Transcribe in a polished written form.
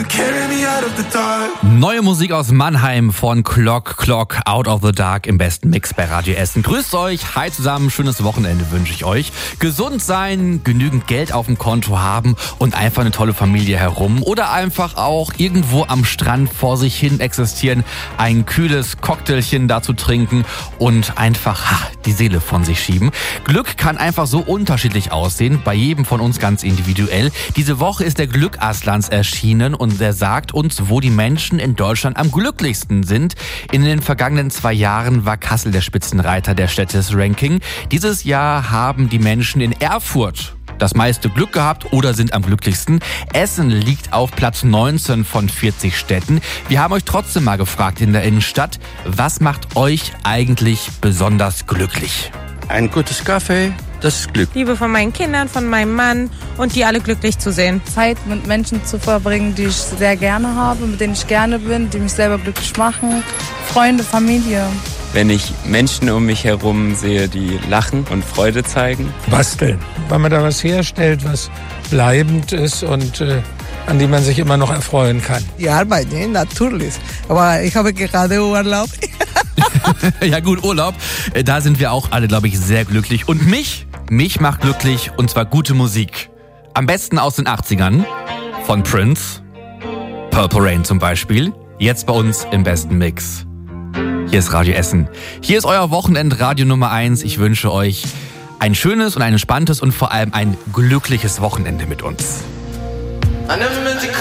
Neue Musik aus Mannheim von Clock, Out of the Dark im besten Mix bei Radio Essen. Grüßt euch, hi zusammen, schönes Wochenende wünsche ich euch. Gesund sein, genügend Geld auf dem Konto haben und einfach eine tolle Familie herum. Oder einfach auch irgendwo am Strand vor sich hin existieren, ein kühles Cocktailchen dazu trinken und einfach die Seele von sich schieben. Glück kann einfach so unterschiedlich aussehen, bei jedem von uns ganz individuell. Diese Woche ist der Glück-Aslanz erschienen und der sagt uns, wo die Menschen in Deutschland am glücklichsten sind. In den vergangenen 2 Jahren war Kassel der Spitzenreiter der Städtes-Ranking. Dieses Jahr haben die Menschen in Erfurt das meiste Glück gehabt oder sind am glücklichsten. Essen liegt auf Platz 19 von 40 Städten. Wir haben euch trotzdem mal gefragt in der Innenstadt, was macht euch eigentlich besonders glücklich? Ein gutes Kaffee, das ist Glück. Liebe von meinen Kindern, von meinem Mann und die alle glücklich zu sehen. Zeit mit Menschen zu verbringen, die ich sehr gerne habe, mit denen ich gerne bin, die mich selber glücklich machen. Freunde, Familie. Wenn ich Menschen um mich herum sehe, die lachen und Freude zeigen. Basteln, weil man da was herstellt, was bleibend ist und an die man sich immer noch erfreuen kann. Die Arbeit, natürlich. Aber ich habe gerade Urlaub. Ja gut, Urlaub, da sind wir auch alle, glaube ich, sehr glücklich. Und mich macht glücklich, und zwar gute Musik. Am besten aus den 80ern, von Prince, Purple Rain zum Beispiel, jetzt bei uns im besten Mix. Hier ist Radio Essen. Hier ist euer Wochenendradio Nummer 1. Ich wünsche euch ein schönes und ein entspanntes und vor allem ein glückliches Wochenende mit uns.